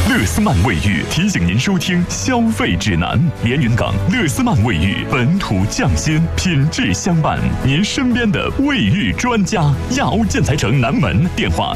乐斯曼卫浴提醒您收听消费指南。连云港乐斯曼卫浴，本土匠心，品质相伴，您身边的卫浴专家。亚欧建材城南门，电话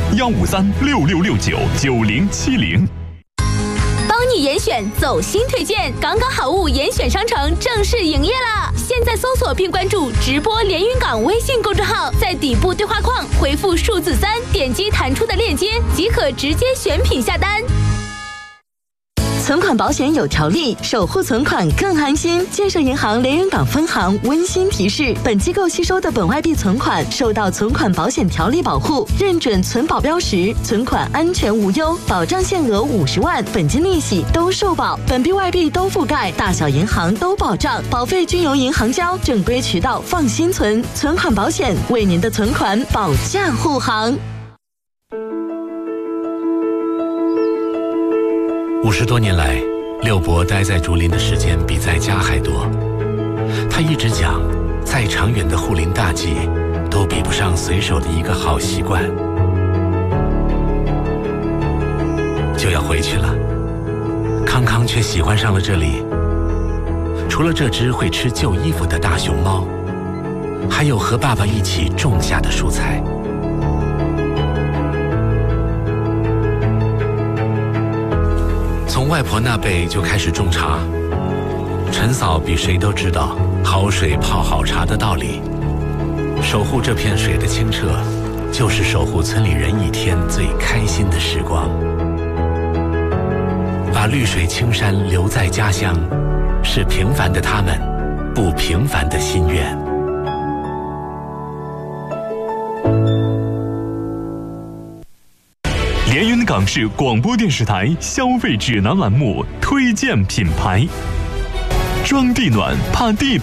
15366699070。 帮你严选走心推荐，港港好物严选商城正式营业了！现在搜索并关注直播连云港微信公众号，在底部对话框回复数字3，点击弹出的链接即可直接选品下单。 存款保险有条例，守护存款更安心。建设银行连云港分行温馨提示：本机构吸收的本外币存款受到存款保险条例保护，认准存保标识，存款安全无忧，保障限额50万，本金利息都受保，本币外币都覆盖，大小银行都保障，保费均由银行交，正规渠道放心存。存款保险为您的存款保驾护航。 50多年来，六伯待在竹林的时间比在家还多。他一直讲，再长远的护林大计，都比不上随手的一个好习惯。就要回去了，康康却喜欢上了这里。除了这只会吃旧衣服的大熊猫，还有和爸爸一起种下的蔬菜。从外婆那辈就开始种茶，陈嫂比谁都知道好水泡好茶的道理。守护这片水的清澈，就是守护村里人一天最开心的时光。把绿水青山留在家乡，是平凡的他们不平凡的心愿。 连云港市广播电视台消费指南栏目推荐品牌：装地暖怕地板